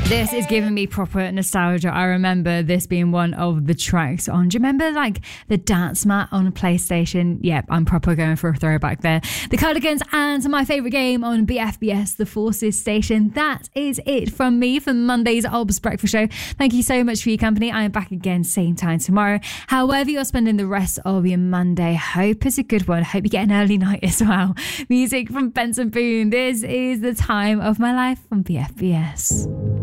This is giving me proper nostalgia. I remember this being one of the tracks on. Do you remember like the dance mat on PlayStation? Yep, I'm proper going for a throwback there. The Cardigans and my favourite game on BFBS, the Forces Station. That is it from me for Monday's Obs Breakfast Show. Thank you so much for your company. I am back again same time tomorrow. However you're spending the rest of your Monday, hope it's a good one. Hope you get an early night as well. Music from Benson Boone. This is The Time of My Life on BFBS.